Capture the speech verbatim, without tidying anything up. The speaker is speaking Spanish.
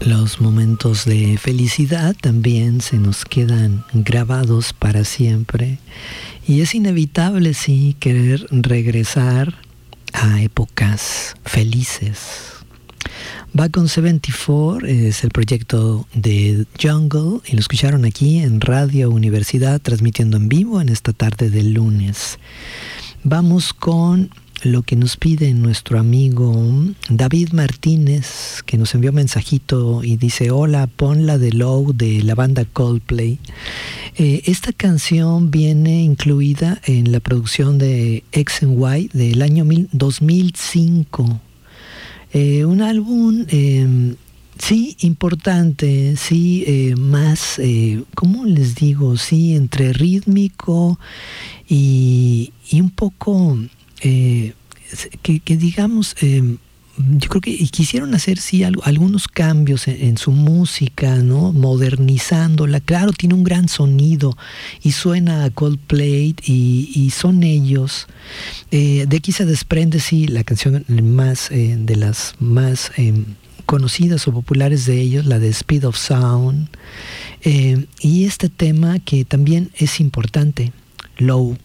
Los momentos de felicidad también se nos quedan grabados para siempre y es inevitable, sí, querer regresar a épocas felices. Back on setenta y cuatro es el proyecto de Jungle y lo escucharon aquí en Radio Universidad, transmitiendo en vivo en esta tarde del lunes. Vamos con lo que nos pide nuestro amigo David Martínez, que nos envió un mensajito y dice: hola, pon la de Low de la banda Coldplay. Eh, esta canción viene incluida en la producción de X and Y del año dos mil cinco. Eh, un álbum, eh, sí, importante, sí, eh, más, eh, ¿cómo les digo? Sí, entre rítmico y, y un poco... Eh, que, que digamos, eh, yo creo que quisieron hacer sí algo, algunos cambios en, en su música, ¿no? Modernizándola. Claro, tiene un gran sonido y suena a Coldplay y, y son ellos. Eh, de aquí se desprende sí la canción más eh, de las más eh, conocidas o populares de ellos, la de Speed of Sound, eh, y este tema que también es importante, Low.